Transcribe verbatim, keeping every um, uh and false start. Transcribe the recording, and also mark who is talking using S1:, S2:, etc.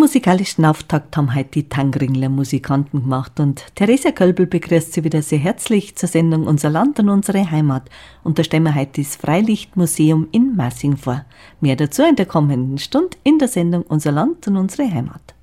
S1: musikalischen Auftakt haben heute die Tangringler Musikanten gemacht und Theresia Kölbel begrüßt Sie wieder sehr herzlich zur Sendung Unser Land und unsere Heimat. Und da stellen wir heute das Freilichtmuseum in Massing vor. Mehr dazu in der kommenden Stunde in der Sendung Unser Land und unsere Heimat.